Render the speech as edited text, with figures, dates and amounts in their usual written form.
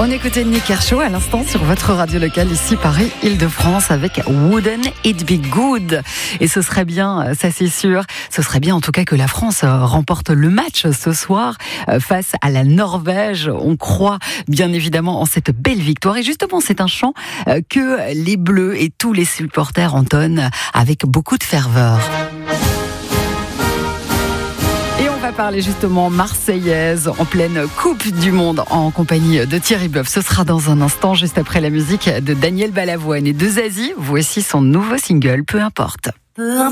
On écoutait Nick Kershaw à l'instant sur votre radio locale ici Paris-Île-de-France avec Wouldn't It Be Good. Et ce serait bien, ça c'est sûr, ce serait bien en tout cas que la France remporte le match ce soir face à la Norvège. On croit bien évidemment en cette belle victoire. Et justement, c'est un chant que les Bleus et tous les supporters entonnent avec beaucoup de ferveur. On va parler justement marseillaise en pleine Coupe du Monde en compagnie de Thierry Boeuf. Ce sera dans un instant, juste après la musique de Daniel Balavoine et de Zazie. Voici son nouveau single, Peu importe.